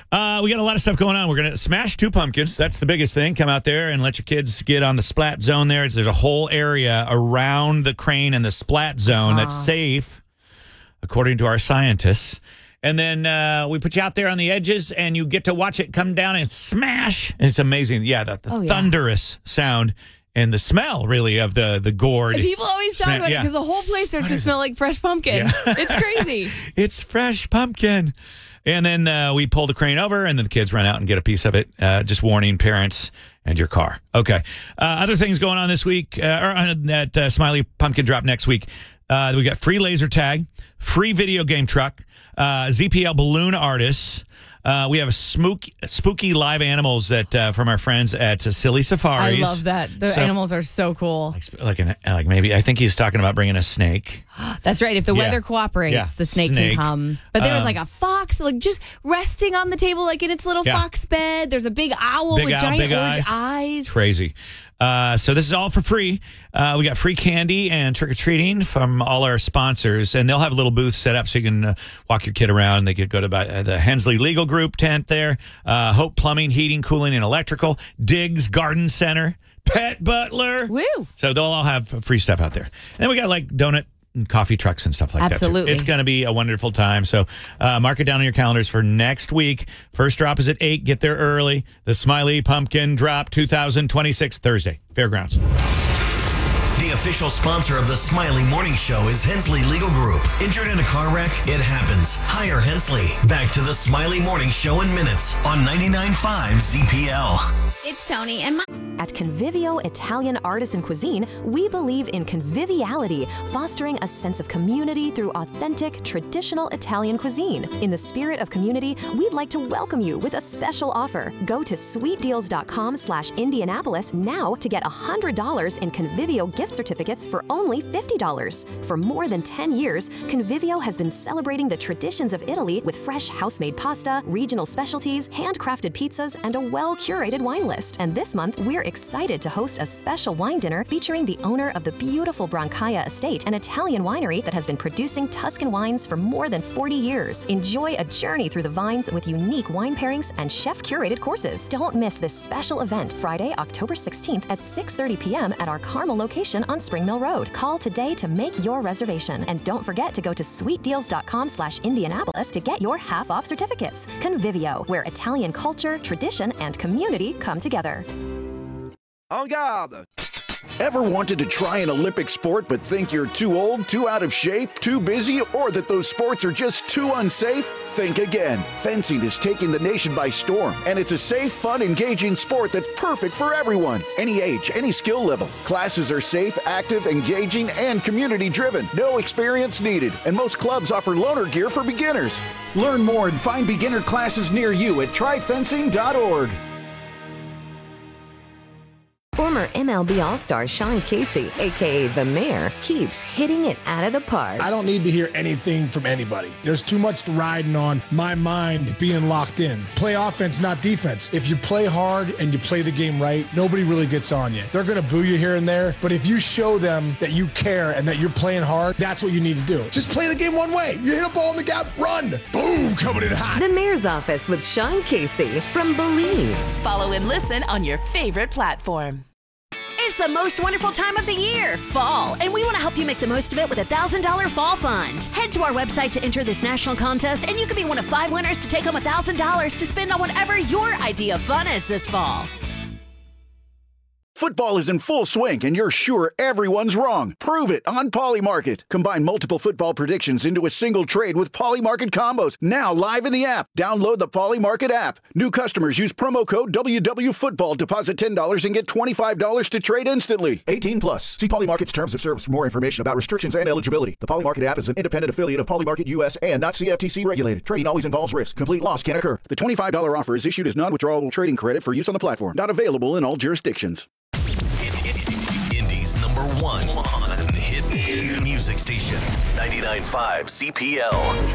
We got a lot of stuff going on. We're going to smash 2 pumpkins. That's the biggest thing. Come out there and let your kids get on the splat zone there. There's a whole area around the crane and the splat zone that's safe, according to our scientists. And then we put you out there on the edges, and you get to watch it come down and smash. And it's amazing. Yeah, the thunderous sound and the smell, really, of the gourd. And people always talk about it because the whole place starts to smell like fresh pumpkin. Yeah. It's crazy. It's fresh pumpkin. And then we pull the crane over, and then the kids run out and get a piece of it. Just warning parents and your car. Okay. Other things going on this week, or at Smiley Pumpkin Drop next week. We got free laser tag, free video game truck, ZPL balloon artists. We have spooky live animals that from our friends at Silly Safaris. I love that. The animals are so cool. Like maybe I think he's talking about bringing a snake. That's right. If the weather cooperates, the snake can come. But there was like a fox, like just resting on the table, like in its little fox bed. There's a big owl with giant orange eyes. Crazy. So this is all for free. We got free candy and trick-or-treating from all our sponsors, and they'll have a little booth set up so you can walk your kid around. They could go to the Hensley Legal Group tent there, Hope Plumbing, Heating, Cooling, and Electrical, Diggs Garden Center, Pet Butler. Woo! So they'll all have free stuff out there. And then we got like donut and coffee trucks and stuff like that. Absolutely. It's going to be a wonderful time. So mark it down on your calendars for next week. First drop is at 8. Get there early. The Smiley Pumpkin Drop 2026, Thursday, Fairgrounds. The official sponsor of the Smiley Morning Show is Hensley Legal Group. Injured in a car wreck? It happens. Hire Hensley. Back to the Smiley Morning Show in minutes on 99.5 ZPL. It's Tony and At Convivio Italian Artisan Cuisine, we believe in conviviality, fostering a sense of community through authentic, traditional Italian cuisine. In the spirit of community, we'd like to welcome you with a special offer. Go to sweetdeals.com/Indianapolis now to get $100 in Convivio gift certificates for only $50. For more than 10 years, Convivio has been celebrating the traditions of Italy with fresh house-made pasta, regional specialties, handcrafted pizzas, and a well-curated wine list. And this month, we're excited to host a special wine dinner featuring the owner of the beautiful Brancaia Estate, an Italian winery that has been producing Tuscan wines for more than 40 years. Enjoy a journey through the vines with unique wine pairings and chef-curated courses. Don't miss this special event, Friday, October 16th at 6:30 p.m. at our Carmel location on Spring Mill Road. Call today to make your reservation. And don't forget to go to sweetdeals.com/Indianapolis to get your half-off certificates. Convivio, where Italian culture, tradition, and community come together. En garde! Ever wanted to try an Olympic sport but think you're too old, too out of shape, too busy, or that those sports are just too unsafe? Think again. Fencing is taking the nation by storm, and it's a safe, fun, engaging sport that's perfect for everyone. Any age, any skill level. Classes are safe, active, engaging, and community-driven. No experience needed, and most clubs offer loaner gear for beginners. Learn more and find beginner classes near you at tryfencing.org. Former MLB All-Star Sean Casey, a.k.a. The Mayor, keeps hitting it out of the park. I don't need to hear anything from anybody. There's too much riding on my mind being locked in. Play offense, not defense. If you play hard and you play the game right, nobody really gets on you. They're going to boo you here and there, but if you show them that you care and that you're playing hard, that's what you need to do. Just play the game one way. You hit a ball in the gap, run. Boom, coming in hot. The Mayor's Office with Sean Casey from Believe. Follow and listen on your favorite platform. It's the most wonderful time of the year, fall, and we want to help you make the most of it with a $1,000 fall fund. Head to our website to enter this national contest, and you could be one of 5 winners to take home $1,000 to spend on whatever your idea of fun is this fall. Football is in full swing, and you're sure everyone's wrong. Prove it on Polymarket. Combine multiple football predictions into a single trade with Polymarket combos. Now live in the app. Download the Polymarket app. New customers use promo code WWFootball. Deposit $10 and get $25 to trade instantly. 18 plus. See Polymarket's terms of service for more information about restrictions and eligibility. The Polymarket app is an independent affiliate of Polymarket US and not CFTC regulated. Trading always involves risk. Complete loss can occur. The $25 offer is issued as non-withdrawable trading credit for use on the platform. Not available in all jurisdictions. Indy's #1 hit music station, 99.5 ZPL.